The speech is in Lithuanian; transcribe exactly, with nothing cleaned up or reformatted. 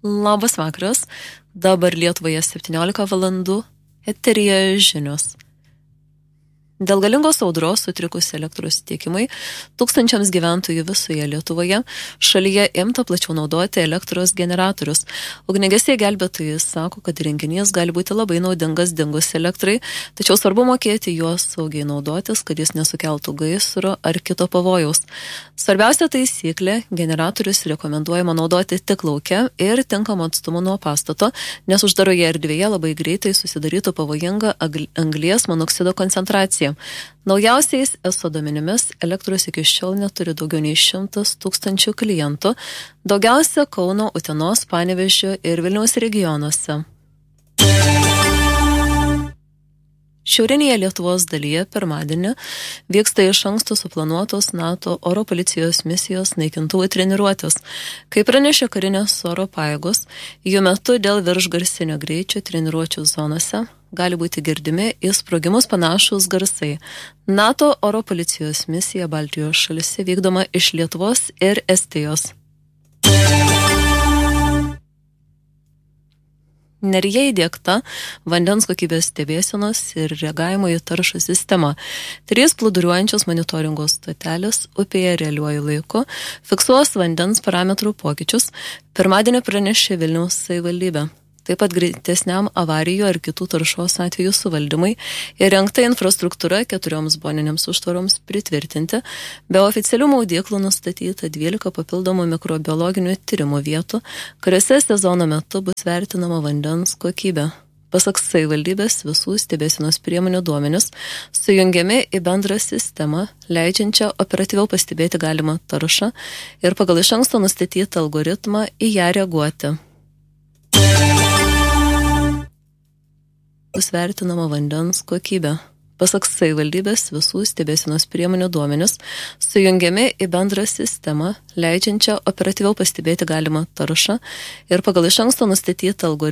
Labas vakaras, dabar Lietuvoje septyniolika valandų, eteryje žinios. Dėl galingos audros sutrikus elektros tiekimai tūkstančiams gyventojų visoje Lietuvoje šalyje imta plačiau naudoti elektros generatorius. Ugniagesiai gelbėtojai sako, kad renginys gali būti labai naudingas dingus elektrai, tačiau svarbu mokėti juos saugiai naudotis, kad jis nesukeltų gaisro ar kito pavojaus. Svarbiausia taisyklė – generatorius rekomenduojama naudoti tik lauke ir tinkamą atstumą nuo pastato, nes uždaroje erdvėje labai greitai susidarytų pavojinga anglies monoksido koncentracija. Naujausiais E S O duomenimis elektros iki šiol neturi daugiau nei šimtas tūkstančių klientų, daugiausia Kauno, Utenos, Panevėžio ir Vilniaus regionuose. Šiaurinėje Lietuvos dalyje pirmadienį vyksta iš anksto suplanuotos NATO oro policijos misijos naikintuvų treniruotės. Kaip pranešė karinės oro pajėgos, jų metu dėl viršgarsinio greičio treniruočių zonose gali būti girdimi į sprogimus panašus garsai. NATO oro policijos misija Baltijos šalyse vykdoma iš Lietuvos ir Estijos. Neryje įdiegta vandens kokybės stebėsenos ir reagavimo į taršą sistema. Trys plūduriuojančios monitoringo stotelės upėje realiuoju laiku fiksuos vandens parametrų pokyčius, pirmadienį pranešė Vilniaus savivaldybė. Taip pat greitesniam avarijų ar kitų taršos atvejų suvaldymai įrengta infrastruktūra keturioms boninėms užtvaroms pritvirtinti, be oficialių maudyklų nustatyta dvylika papildomų mikrobiologinių tyrimų vietų, kuriuose sezono metu bus vertinama vandens kokybė. Pasak savivaldybės, visų stebėsenos priemonių duomenys sujungiami į bendrą sistemą, leidžiančią operatyviau pastebėti galimą taršą ir pagal iš anksto nustatytą algoritmą į ją reaguoti. Bus vertinama vandens kokybė. Pasak savivaldybės, visų stebėsenos priemonių duomenys sujungiami į bendrą sistemą, leidžiančią operatyviau pastebėti galimą taršą ir pagal iš anksto nustatytą algoritmą